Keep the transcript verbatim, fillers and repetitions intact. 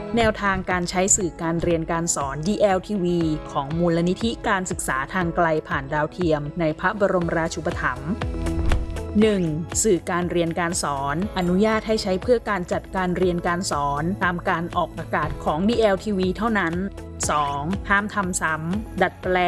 แนวทางการใช้สื่อการเรียนการสอน ดี แอล ที วี ของมูลนิธิการศึกษาทางไกลผ่านดาวเทียมในพระบรมราชูปถัมภ์ หนึ่ง. สื่อการเรียนการสอนอนุญาตให้ใช้เพื่อการจัดการเรียนการสอนตามการออกอากาศของ ดี แอล ที วี เท่านั้น สอง. ห้ามทำซ้ำดัดแปล